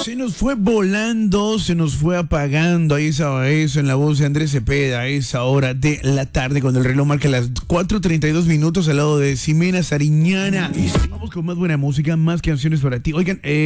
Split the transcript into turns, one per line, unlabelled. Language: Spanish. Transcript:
Se nos fue volando, se nos fue apagando ahí eso en la voz de Andrés Cepeda a esa hora de la tarde cuando el reloj marca las 4:32 minutos al lado de Ximena Sariñana. Y vamos con más buena música, más canciones para ti. Oigan,